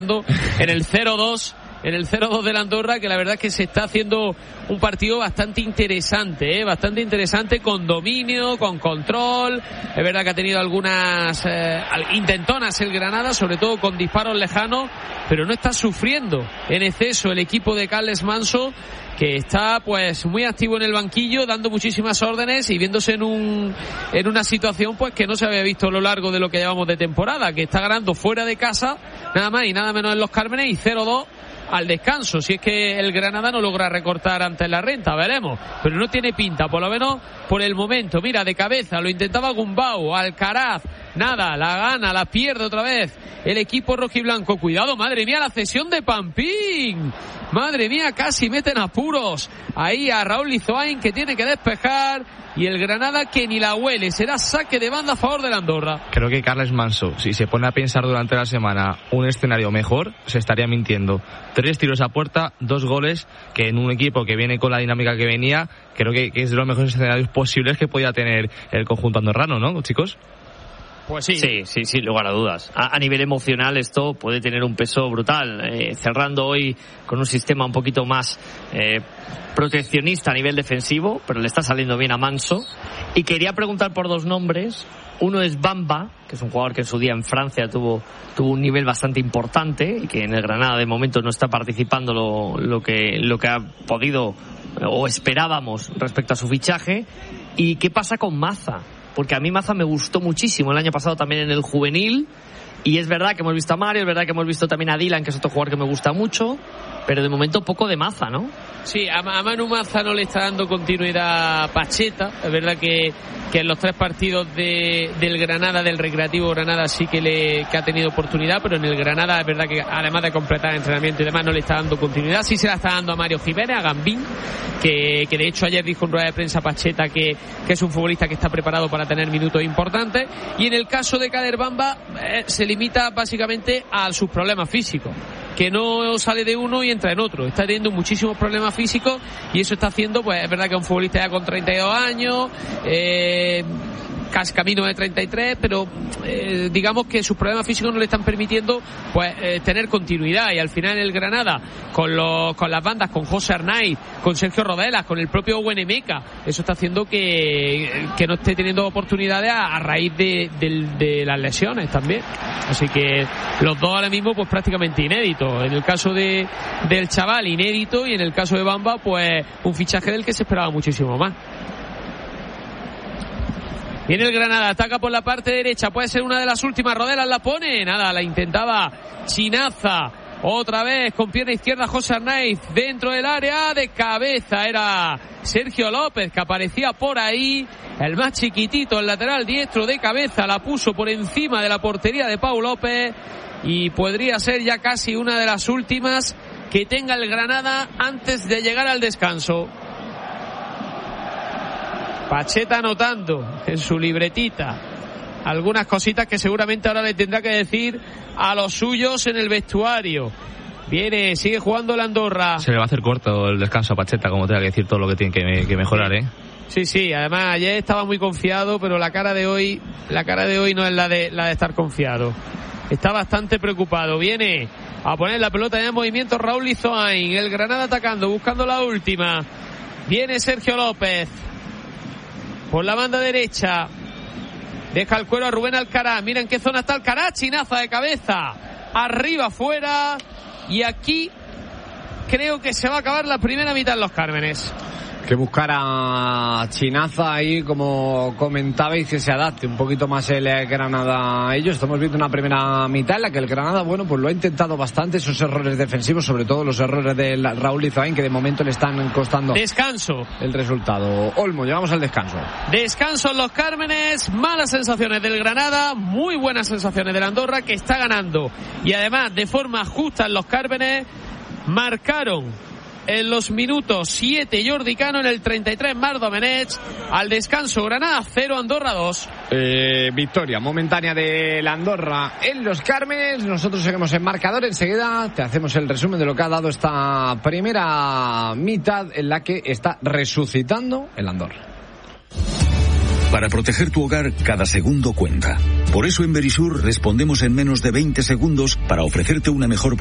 en el 0-2. En el 0-2 de la Andorra, que la verdad es que se está haciendo un partido bastante interesante, bastante interesante, con dominio, con control. Es verdad que ha tenido algunas intentonas el Granada, sobre todo con disparos lejanos, pero no está sufriendo en exceso el equipo de Carles Manso, que está pues muy activo en el banquillo, dando muchísimas órdenes y viéndose en una situación pues que no se había visto a lo largo de lo que llevamos de temporada, que está ganando fuera de casa, nada más y nada menos en Los Cármenes, y 0-2 al descanso, si es que el Granada no logra recortar antes la renta, veremos, pero no tiene pinta, por lo menos por el momento. Mira, de cabeza, lo intentaba Gumbau, Alcaraz, nada, la gana, la pierde otra vez el equipo rojiblanco. Cuidado, madre mía, la cesión de Pampín, madre mía, casi meten apuros ahí a Raúl Lizoain, que tiene que despejar, y el Granada que ni la huele. Será saque de banda a favor de la Andorra. Creo que Carles Manso, si se pone a pensar durante la semana un escenario mejor, se estaría mintiendo. 3 tiros a puerta, 2 goles, que en un equipo que viene con la dinámica que venía, creo que es de los mejores escenarios posibles que podía tener el conjunto andorrano, ¿no, chicos? Pues sí, sin lugar a dudas. A nivel emocional esto puede tener un peso brutal. Cerrando hoy con un sistema un poquito más proteccionista a nivel defensivo, pero le está saliendo bien a Manso. Y quería preguntar por 2 nombres. Uno es Bamba, que es un jugador que en su día en Francia tuvo un nivel bastante importante y que en el Granada de momento no está participando lo que ha podido o esperábamos respecto a su fichaje. ¿Y qué pasa con Maza? Porque a mí Maza me gustó muchísimo el año pasado también en el juvenil, y es verdad que hemos visto a Mario, es verdad que hemos visto también a Dylan, que es otro jugador que me gusta mucho, pero de momento poco de Maza, ¿no? Sí, a Manu Maza no le está dando continuidad Pacheta. Es verdad que en los 3 partidos del Granada, del Recreativo Granada, sí que ha tenido oportunidad, pero en el Granada es verdad que además de completar el entrenamiento y demás no le está dando continuidad. Sí se la está dando a Mario Jiménez, a Gambín, que de hecho ayer dijo en rueda de prensa Pacheta que es un futbolista que está preparado para tener minutos importantes. Y en el caso de Kader Bamba se limita básicamente a sus problemas físicos, que no sale de uno y entra en otro. Está teniendo muchísimos problemas físicos y eso está haciendo, pues es verdad que es un futbolista ya con 32 años, casi camino de 33, pero digamos que sus problemas físicos no le están permitiendo pues tener continuidad, y al final el Granada con las bandas, con José Arnaiz, con Sergio Rodelas, con el propio Huenemeca, eso está haciendo que no esté teniendo oportunidades a raíz de las lesiones también. Así que los dos ahora mismo pues prácticamente inéditos. En el caso del chaval, inédito, y en el caso de Bamba pues un fichaje del que se esperaba muchísimo más. Viene el Granada, ataca por la parte derecha, puede ser una de las últimas. Rodelas la pone, nada, la intentaba Chinaza, otra vez con pierna izquierda José Arnaiz dentro del área, de cabeza era Sergio López, que aparecía por ahí, el más chiquitito, el lateral diestro, de cabeza la puso por encima de la portería de Pau López, y podría ser ya casi una de las últimas que tenga el Granada antes de llegar al descanso. Pacheta anotando en su libretita algunas cositas que seguramente ahora le tendrá que decir a los suyos en el vestuario. Sigue jugando la Andorra. Se le va a hacer corto el descanso a Pacheta, como tenga que decir todo lo que tiene que mejorar, ¿eh? Sí, además ayer estaba muy confiado, pero la cara de hoy no es la de estar confiado. Está bastante preocupado. Viene a poner la pelota ya en movimiento Raúl Lizoain. El Granada atacando, buscando la última. Viene Sergio López por la banda derecha, deja el cuero a Rubén Alcaraz. Mira en qué zona está Alcaraz, chinaza de cabeza, arriba, fuera, y aquí creo que se va a acabar la primera mitad en Los Cármenes. Que buscar a Chinaza ahí, como comentabais, que se adapte un poquito más el Granada a ellos. Estamos viendo una primera mitad en la que el Granada, bueno, pues lo ha intentado bastante, esos errores defensivos, sobre todo los errores de Raúl Lizoain, que de momento le están costando descanso el resultado. Olmo, llegamos al descanso. Descanso en Los Cármenes, malas sensaciones del Granada, muy buenas sensaciones del Andorra, que está ganando, y además de forma justa en Los Cármenes. Marcaron en los minutos 7 Jordi Cano, en el 33 Marc Domenech. Al descanso Granada 0, Andorra 2. Victoria momentánea de la Andorra en Los Cármenes. Nosotros seguimos en marcador. Enseguida te hacemos el resumen de lo que ha dado esta primera mitad, en la que está resucitando el Andorra. Para proteger tu hogar, cada segundo cuenta. Por eso en Verisur respondemos en menos de 20 segundos para ofrecerte una mejor